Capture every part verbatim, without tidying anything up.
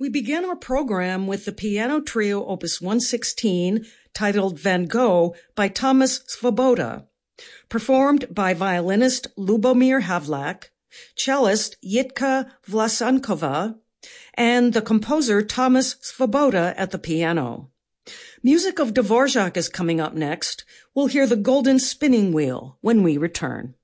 We began our program with the piano trio opus one sixteen, titled Van Gogh by Thomas Svoboda, performed by violinist Lubomir Havlak, cellist Jitka Vlasankova, and the composer Thomas Svoboda at the piano. Music of Dvorak is coming up next. We'll hear the Golden Spinning Wheel when we return.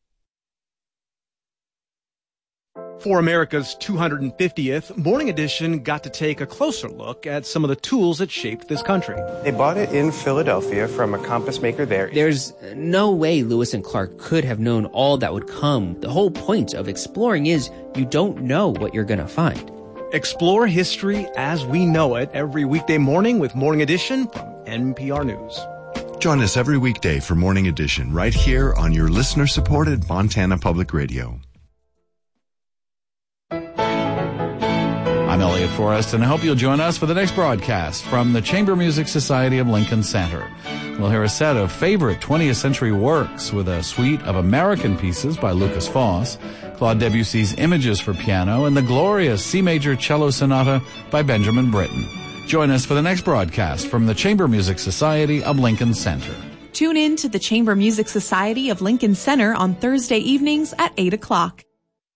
For America's two hundred fiftieth, Morning Edition got to take a closer look at some of the tools that shaped this country. They bought it in Philadelphia from a compass maker there. There's no way Lewis and Clark could have known all that would come. The whole point of exploring is you don't know what you're going to find. Explore history as we know it every weekday morning with Morning Edition from N P R News. Join us every weekday for Morning Edition right here on your listener-supported Montana Public Radio. I'm Elliot Forrest, and I hope you'll join us for the next broadcast from the Chamber Music Society of Lincoln Center. We'll hear a set of favorite twentieth century works with a suite of American pieces by Lucas Foss, Claude Debussy's Images for Piano, and the glorious C Major Cello Sonata by Benjamin Britten. Join us for the next broadcast from the Chamber Music Society of Lincoln Center. Tune in to the Chamber Music Society of Lincoln Center on Thursday evenings at eight o'clock.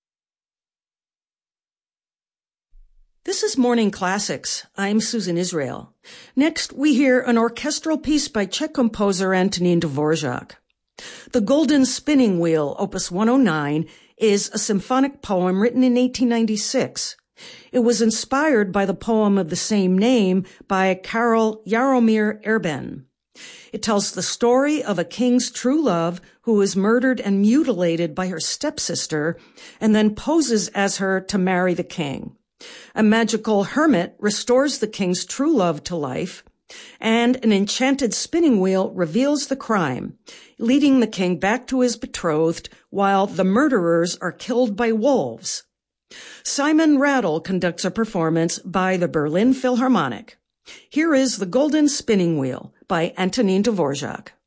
This is Morning Classics. I'm Susan Israel. Next, we hear an orchestral piece by Czech composer Antonín Dvořák. The Golden Spinning Wheel, opus one oh nine, is a symphonic poem written in eighteen ninety-six. It was inspired by the poem of the same name by Karel Jaromír Erben. It tells the story of a king's true love who is murdered and mutilated by her stepsister and then poses as her to marry the king. A magical hermit restores the king's true love to life, and an enchanted spinning wheel reveals the crime, leading the king back to his betrothed while the murderers are killed by wolves. Simon Rattle conducts a performance by the Berlin Philharmonic. Here is The Golden Spinning Wheel by Antonín Dvořák.